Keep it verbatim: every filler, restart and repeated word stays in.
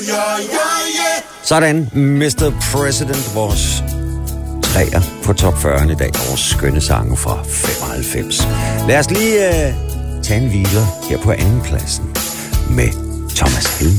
Sådan, mister President, vores træer på top fyrre i dag. Vores skønne sange fra femoghalvfems. Lad os lige uh, tage en hviler her på anden pladsen med Thomas Helmig.